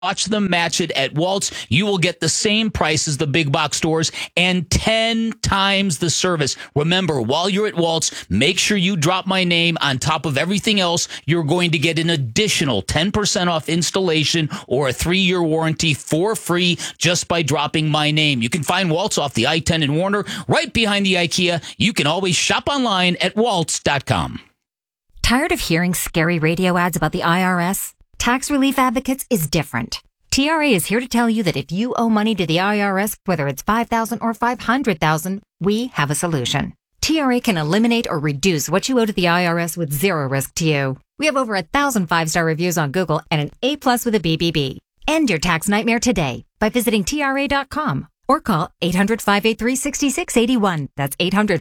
watch them match it at Waltz, you will get the same price as the big box stores and 10 times the service. Remember, while you're at Waltz, make sure you drop my name on top of everything else. You're going to get an additional 10% off installation or a 3-year warranty for free just by dropping my name. You can find Waltz off the I-10 in Warner, right behind the IKEA. You can always shop online at waltz.com. Tired of hearing scary radio ads about the IRS? Tax Relief Advocates is different. TRA is here to tell you that if you owe money to the IRS, whether it's $5,000 or $500,000, we have a solution. TRA can eliminate or reduce what you owe to the IRS with zero risk to you. We have over 1,000 5-star reviews on Google and an A+ with a BBB. End your tax nightmare today by visiting TRA.com or call 800-583-6681. That's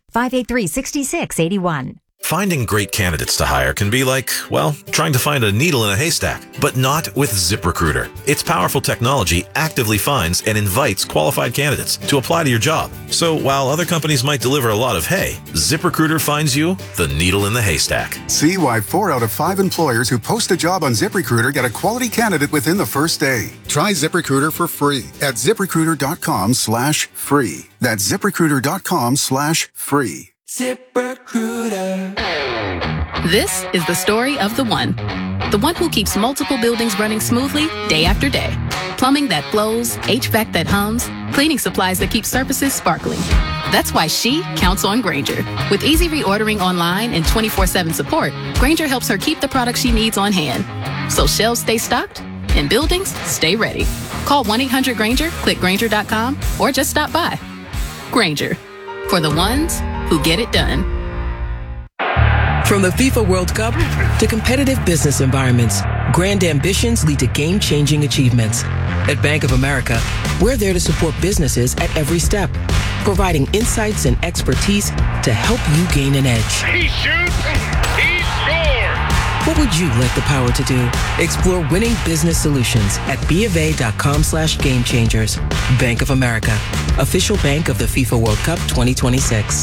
800-583-6681. Finding great candidates to hire can be like, well, trying to find a needle in a haystack, but not with ZipRecruiter. Its powerful technology actively finds and invites qualified candidates to apply to your job. So while other companies might deliver a lot of hay, ZipRecruiter finds you the needle in the haystack. See why 4 out of 5 employers who post a job on ZipRecruiter get a quality candidate within the first day. Try ZipRecruiter for free at ZipRecruiter.com/free. That's ZipRecruiter.com/free. ZipRecruiter. This is the story of the one who keeps multiple buildings running smoothly day after day. Plumbing that flows, HVAC that hums, cleaning supplies that keep surfaces sparkling. That's why she counts on Grainger. With easy reordering online and 24/7 support, Grainger helps her keep the products she needs on hand. So shelves stay stocked and buildings stay ready. Call 1-800-GRAINGER, click Grainger.com, or just stop by. Grainger, for the ones who get it done. From the FIFA World Cup to competitive business environments, grand ambitions lead to game-changing achievements. At Bank of America, we're there to support businesses at every step, providing insights and expertise to help you gain an edge. He shoots, he scores! What would you like the power to do? Explore winning business solutions at BofA.com/gamechangers. Bank of America, official bank of the FIFA World Cup 2026.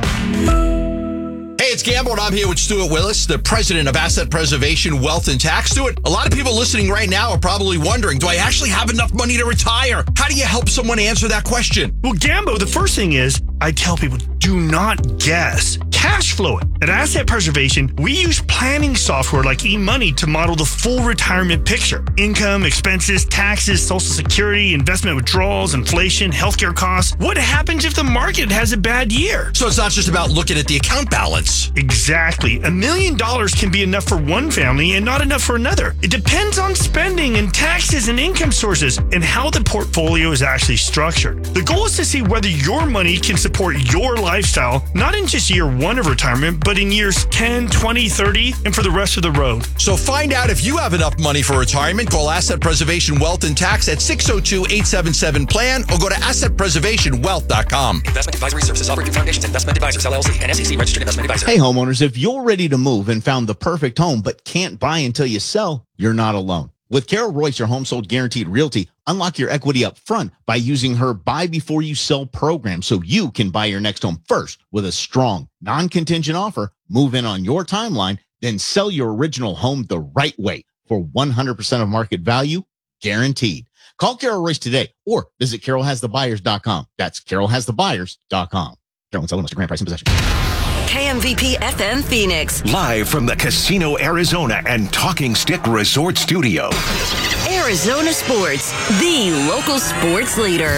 Hey, it's Gamble, and I'm here with Stuart Willis, the president of Asset Preservation, Wealth, and Tax. Stuart, a lot of people listening right now are probably wondering, do I actually have enough money to retire? How do you help someone answer that question? Well, Gambo, the first thing is, I tell people, do not guess. Cash flow it. At Asset Preservation, we use planning software like eMoney to model the full retirement picture. Income, expenses, taxes, Social Security, investment withdrawals, inflation, healthcare costs. What happens if the market has a bad year? So it's not just about looking at the account balance. Exactly. $1 million can be enough for one family and not enough for another. It depends on spending and taxes and income sources and how the portfolio is actually structured. The goal is to see whether your money can support your lifestyle, not in just year 1 of retirement, but in years 10, 20, 30, and for the rest of the road. So find out if you have enough money for retirement. Call Asset Preservation Wealth and Tax at 602-877-PLAN or go to AssetPreservationWealth.com. Investment advisory services offered through Foundations Investment Advisors, LLC, and SEC registered investment advisor. Hey, homeowners, if you're ready to move and found the perfect home but can't buy until you sell, you're not alone. With Carol Royce, your Home Sold Guaranteed Realty, unlock your equity up front by using her Buy Before You Sell program so you can buy your next home first with a strong, non-contingent offer, move in on your timeline, then sell your original home the right way for 100% of market value, guaranteed. Call Carol Royce today or visit CarolHasTheBuyers.com. That's CarolHasTheBuyers.com. Carol and Seller, Mr. Grand Price in possession. KMVP FM Phoenix. Live from the Casino Arizona and Talking Stick Resort Studio. Arizona Sports, the local sports leader.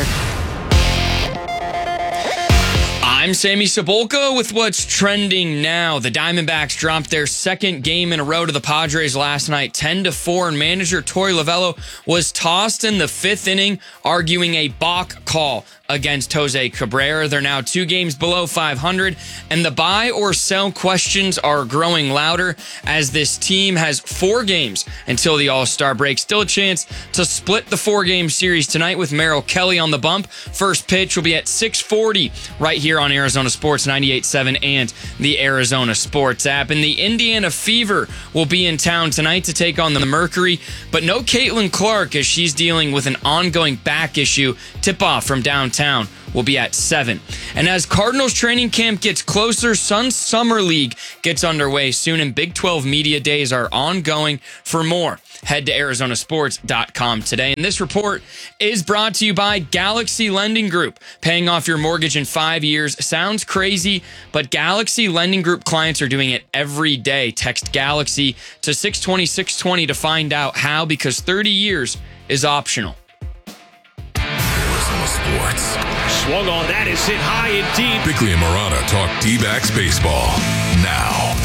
I'm Sammy Cebulka with what's trending now. The Diamondbacks dropped their second game in a row to the Padres last night, 10-4, and manager Torey Lovullo was tossed in the 5th inning, arguing a balk call against Jose Cabrera. They're now 2 games below 500, and the buy or sell questions are growing louder as this team has 4 games until the All-Star break. Still a chance to split the 4-game series tonight with Merrill Kelly on the bump. First pitch will be at 6:40 right here on Arizona Sports 98.7 and the Arizona Sports app. And the Indiana Fever will be in town tonight to take on the Mercury, but no Caitlin Clark as she's dealing with an ongoing back issue. Tip-off from downtown downtown will be at 7. And as Cardinals training camp gets closer, Suns Summer League gets underway soon, and Big 12 Media Days are ongoing. For more, head to arizonasports.com today. And this report is brought to you by Galaxy Lending Group. Paying off your mortgage in 5 years sounds crazy, but Galaxy Lending Group clients are doing it every day. Text Galaxy to 620-620 to find out how, because 30 years is optional. Arizona Sports. Swung on, that is hit high and deep. Bickley and Morata talk D-backs baseball now.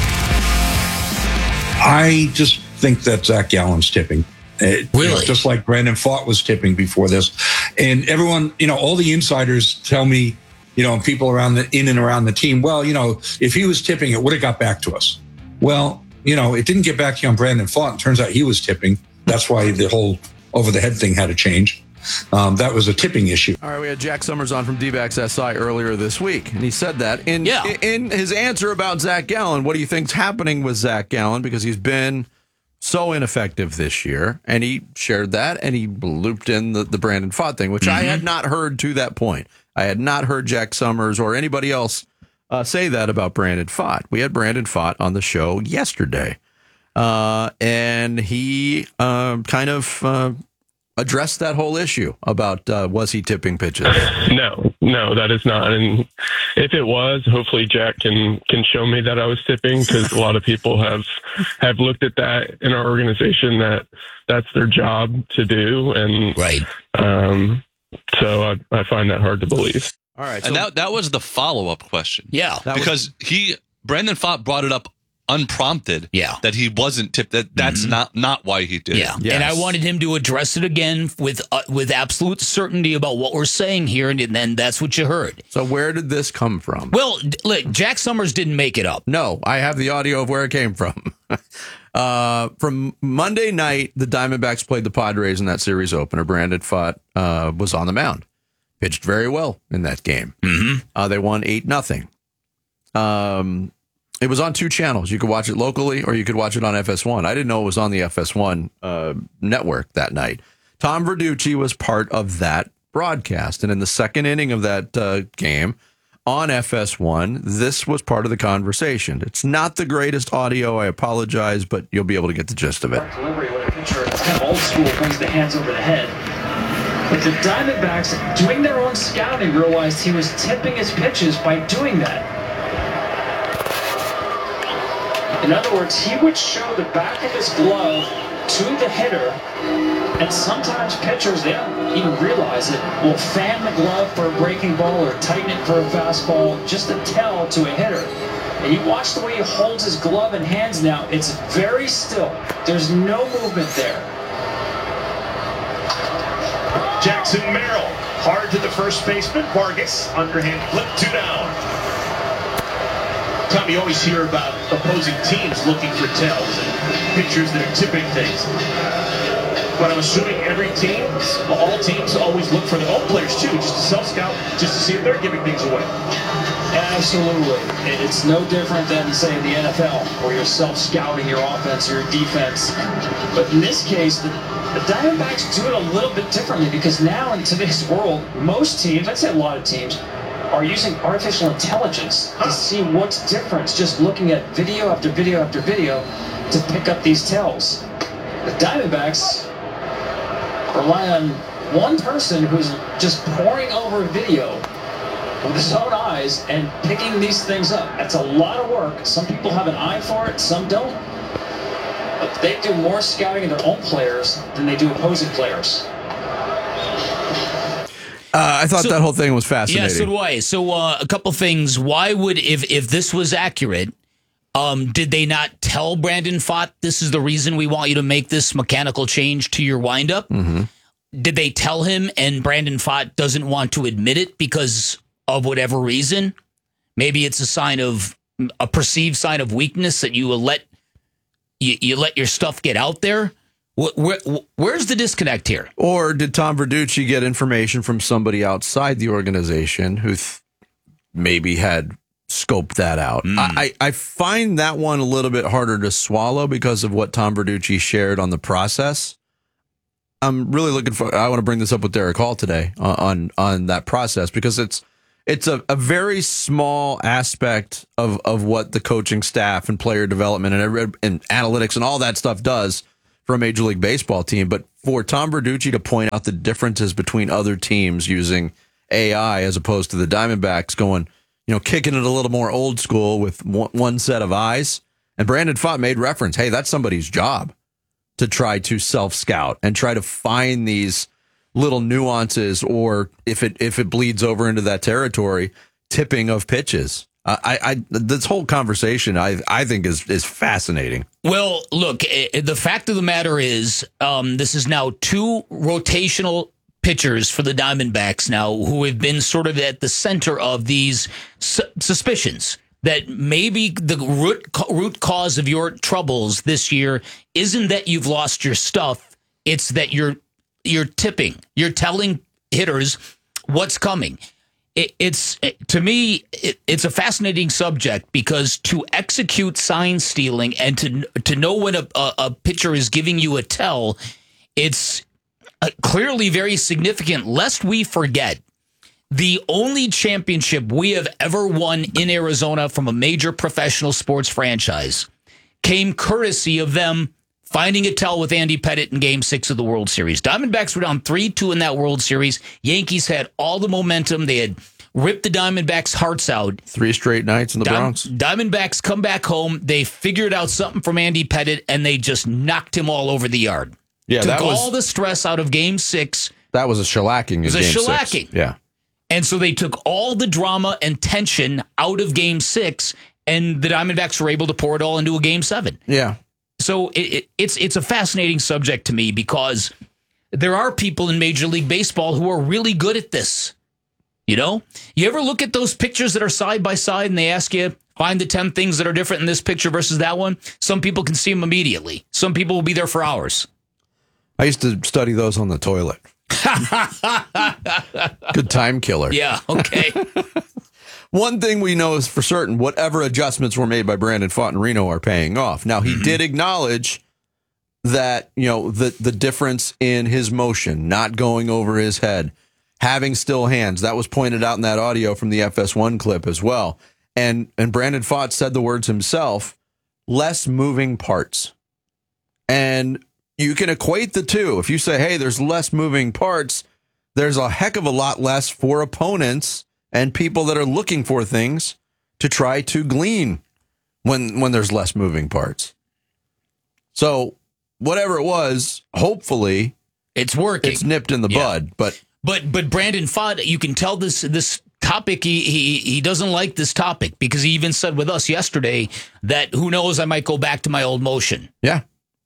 I just think that Zach Gallen's tipping. Really? Just like Brandon Pfaadt was tipping before this. And everyone, all the insiders tell me, and people in and around the team, well, if he was tipping, it would have got back to us. Well, it didn't get back to you on Brandon Pfaadt. It turns out he was tipping. That's why the whole over-the-head thing had to change. That was a tipping issue. All right, we had Jack Summers on from D-backs SI earlier this week, and he said that. In his answer about Zach Gallen, what do you think's happening with Zach Gallen? Because he's been so ineffective this year, and he shared that, and he looped in the Brandon Pfaadt thing, which I had not heard to that point. I had not heard Jack Summers or anybody else say that about Brandon Pfaadt. We had Brandon Pfaadt on the show yesterday, and he kind of addressed that whole issue about was he tipping pitches? No, that is not. And if it was, hopefully Jack can show me that I was tipping, because a lot of people have looked at that in our organization, that's their job to do. And right. So I find that hard to believe. All right. And that was the follow-up question. Yeah. Because Brandon Pfaadt brought it up unprompted. Yeah. That he wasn't tipped. That's not why he did yeah. it. Yes. And I wanted him to address it again with absolute certainty about what we're saying here, and then that's what you heard. So where did this come from? Well, look, Jack Summers didn't make it up. No, I have the audio of where it came from. From Monday night, the Diamondbacks played the Padres in that series opener. Brandon Pfaadt was on the mound. Pitched very well in that game. Mm-hmm. They won 8-0. It was on 2 channels. You could watch it locally or you could watch it on FS1. I didn't know it was on the FS1 network that night. Tom Verducci was part of that broadcast. And in the second inning of that game on FS1, this was part of the conversation. It's not the greatest audio. I apologize, but you'll be able to get the gist of it. Delivery with a pitcher, it's kind of old school, brings the hands over the head. But the Diamondbacks, doing their own scouting, realized he was tipping his pitches by doing that. In other words, he would show the back of his glove to the hitter, and sometimes pitchers, they don't even realize it, will fan the glove for a breaking ball or tighten it for a fastball just to tell to a hitter. And you watch the way he holds his glove and hands now, it's very still. There's no movement there. Jackson Merrill, hard to the first baseman. Vargas, underhand flip, 2 down. Tom, you always hear about opposing teams looking for tells and pitchers that are tipping things. But I'm assuming every team, all teams always look for their own players too, just to self-scout, just to see if they're giving things away. Absolutely. It's no different than, say, the NFL, where you're self-scouting your offense or your defense. But in this case, the Diamondbacks do it a little bit differently, because now in today's world, most teams, I'd say a lot of teams, are using artificial intelligence to see what's different, just looking at video after video after video to pick up these tells. The Diamondbacks rely on one person who's just poring over video with his own eyes and picking these things up. That's a lot of work. Some people have an eye for it, some don't. But they do more scouting of their own players than they do opposing players. I thought that whole thing was fascinating. Yeah, so do I. So a couple things. Why would, if this was accurate, did they not tell Brandon Pfaadt, this is the reason we want you to make this mechanical change to your windup? Mm-hmm. Did they tell him and Brandon Pfaadt doesn't want to admit it because of whatever reason? Maybe it's a perceived sign of weakness that you will let your stuff get out there. Where's the disconnect here? Or did Tom Verducci get information from somebody outside the organization who maybe had scoped that out? I find that one a little bit harder to swallow because of what Tom Verducci shared on the process. I'm really looking for. I want to bring this up with Derek Hall today on that process, because it's a very small aspect of what the coaching staff and player development and analytics and all that stuff does for a Major League Baseball team. But for Tom Verducci to point out the differences between other teams using AI as opposed to the Diamondbacks going, kicking it a little more old school with one set of eyes. And Brandon Pfaadt made reference, hey, that's somebody's job to try to self-scout and try to find these little nuances, or if it bleeds over into that territory, tipping of pitches. This whole conversation, I think is fascinating. Well, look, the fact of the matter is, this is now 2 rotational pitchers for the Diamondbacks now who have been sort of at the center of these suspicions that maybe the root cause of your troubles this year isn't that you've lost your stuff, it's that you're tipping. You're telling hitters what's coming. To me, it's a fascinating subject, because to execute sign stealing and to know when a pitcher is giving you a tell, it's clearly very significant, lest we forget. The only championship we have ever won in Arizona from a major professional sports franchise came courtesy of them finding a tell with Andy Pettitte in Game 6 of the World Series. Diamondbacks were down 3-2 in that World Series. Yankees had all the momentum. They had ripped the Diamondbacks' hearts out. 3 straight nights in the Bronx. Diamondbacks come back home. They figured out something from Andy Pettitte, and they just knocked him all over the yard. Yeah, Took all the stress out of Game 6. That was a shellacking. It was a shellacking. 6. Yeah. And so they took all the drama and tension out of Game 6, and the Diamondbacks were able to pour it all into a Game 7. Yeah. So it's a fascinating subject to me, because there are people in Major League Baseball who are really good at this. You ever look at those pictures that are side by side and they ask you, find the 10 things that are different in this picture versus that one? Some people can see them immediately. Some people will be there for hours. I used to study those on the toilet. Good time killer. Yeah, okay. One thing we know is for certain, whatever adjustments were made by Brandon Pfaadt and Reno are paying off. Now, he did acknowledge that, the difference in his motion, not going over his head, having still hands. That was pointed out in that audio from the FS1 clip as well. And Brandon Pfaadt said the words himself, less moving parts. And you can equate the two. If you say, hey, there's less moving parts, there's a heck of a lot less for opponents and people that are looking for things to try to glean when there's less moving parts. So whatever it was, hopefully it's working. It's nipped in the bud. But Brandon Pfaadt, you can tell this topic, he doesn't like this topic, because he even said with us yesterday that who knows, I might go back to my old motion. Yeah.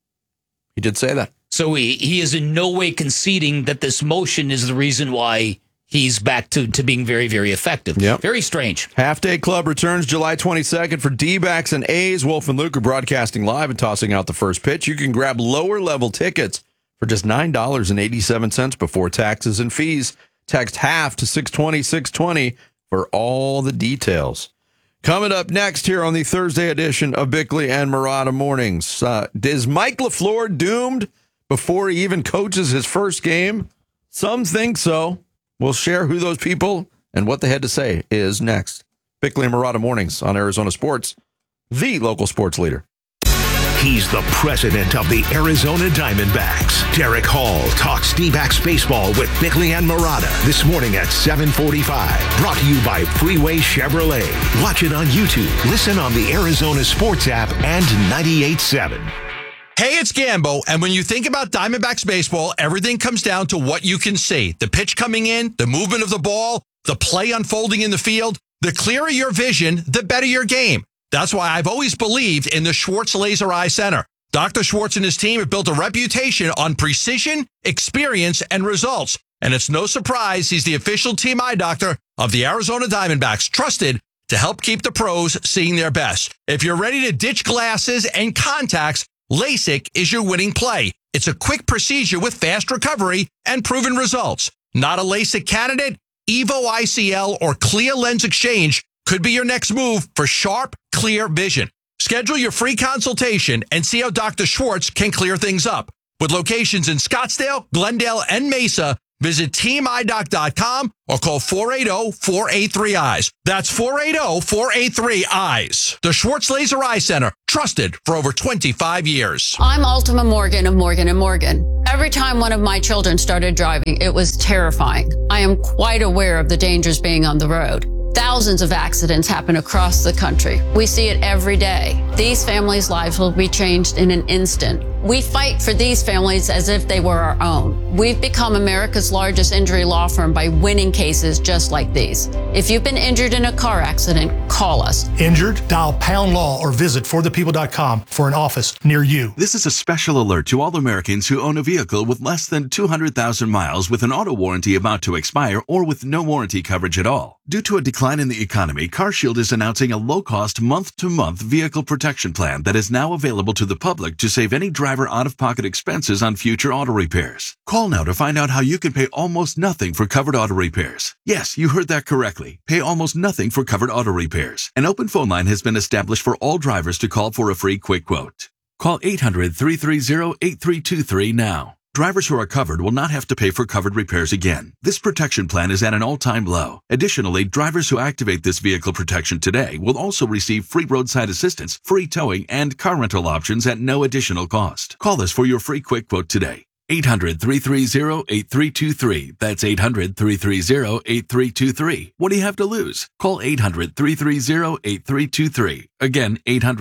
He did say that. So he is in no way conceding that this motion is the reason why he's back to being very, very effective. Yep. Very strange. Half Day Club returns July 22nd for D-backs and A's. Wolf and Luke are broadcasting live and tossing out the first pitch. You can grab lower level tickets for just $9.87 before taxes and fees. Text half to 620-620 for all the details. Coming up next here on the Thursday edition of Bickley and Murata Mornings. Is Mike LaFleur doomed before he even coaches his first game? Some think so. We'll share who those people and what they had to say is next. Bickley and Murata Mornings on Arizona Sports, the local sports leader. He's the president of the Arizona Diamondbacks. Derek Hall talks D-backs baseball with Bickley and Murata this morning at 7:45. Brought to you by Freeway Chevrolet. Watch it on YouTube. Listen on the Arizona Sports app and 98.7. Hey, it's Gambo, and when you think about Diamondbacks baseball, everything comes down to what you can see. The pitch coming in, the movement of the ball, the play unfolding in the field. The clearer your vision, the better your game. That's why I've always believed in the Schwartz Laser Eye Center. Dr. Schwartz and his team have built a reputation on precision, experience, and results. And it's no surprise he's the official team eye doctor of the Arizona Diamondbacks, trusted to help keep the pros seeing their best. If you're ready to ditch glasses and contacts, LASIK is your winning play. It's a quick procedure with fast recovery and proven results. Not a LASIK candidate? Evo ICL or Clear Lens Exchange could be your next move for sharp, clear vision. Schedule your free consultation and see how Dr. Schwartz can clear things up. With locations in Scottsdale, Glendale, and Mesa, visit teameyedoctor.com or call 480-483-EYES. That's 480-483-EYES. The Schwartz Laser Eye Center, trusted for over 25 years. I'm Ultima Morgan of Morgan & Morgan. Every time one of my children started driving, it was terrifying. I am quite aware of the dangers being on the road. Thousands of accidents happen across the country. We see it every day. These families' lives will be changed in an instant. We fight for these families as if they were our own. We've become America's largest injury law firm by winning cases just like these. If you've been injured in a car accident, call us. Injured? Dial #law or visit forthepeople.com for an office near you. This is a special alert to all Americans who own a vehicle with less than 200,000 miles with an auto warranty about to expire or with no warranty coverage at all. Due to a decline in the economy, CarShield is announcing a low-cost month-to-month vehicle protection plan that is now available to the public to save any driver out-of-pocket expenses on future auto repairs. Call now to find out how you can pay almost nothing for covered auto repairs. Yes, you heard that correctly. Pay almost nothing for covered auto repairs. An open phone line has been established for all drivers to call for a free quick quote. Call 800-330-8323 now. Drivers who are covered will not have to pay for covered repairs again. This protection plan is at an all-time low. Additionally, drivers who activate this vehicle protection today will also receive free roadside assistance, free towing, and car rental options at no additional cost. Call us for your free quick quote today. 800-330-8323. That's 800-330-8323. What do you have to lose? Call 800-330-8323. Again,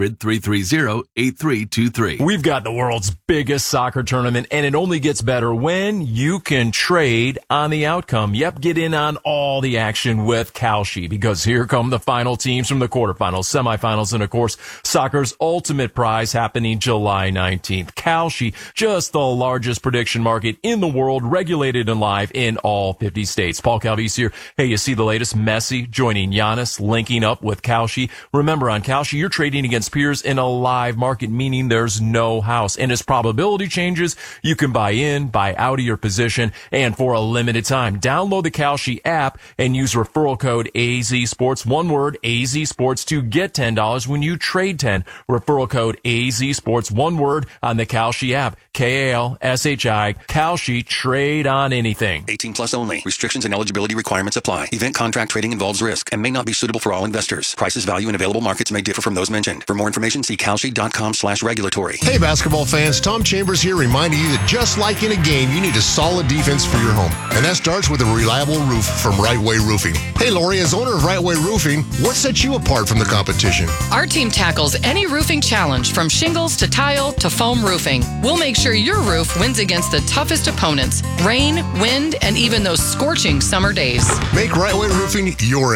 800-330-8323. We've got the world's biggest soccer tournament, and it only gets better when you can trade on the outcome. Yep, get in on all the action with Kalshi, because here come the final teams from the quarterfinals, semifinals, and of course, soccer's ultimate prize happening July 19th. Kalshi, just the largest prediction market in the world, regulated and live in all 50 states. Paul Calvise here. Hey, you see the latest? Messi joining Giannis, linking up with Kalshi. Remember, on Kalshi, you're trading against peers in a live market, meaning there's no house. And as probability changes, you can buy in, buy out of your position, and for a limited time, download the Kalshi app and use referral code AZSports, one word, AZSports, to get $10 when you trade 10. Referral code AZSports, one word, on the Kalshi app. Kalshi, Kalshi, trade on anything. 18 plus only. Restrictions and eligibility requirements apply. Event contract trading involves risk and may not be suitable for all investors. Prices, value, and available markets may differ from those mentioned. For more information, see Kalshi.com/regulatory. Hey, basketball fans, Tom Chambers here, reminding you that just like in a game, you need a solid defense for your home. And that starts with a reliable roof from Right Way Roofing. Hey, Lori, as owner of Right Way Roofing, what sets you apart from the competition? Our team tackles any roofing challenge, from shingles to tile to foam roofing. We'll make sure your roof wins against the toughest opponents: rain, wind, and even those scorching summer days. Make Right Way Roofing your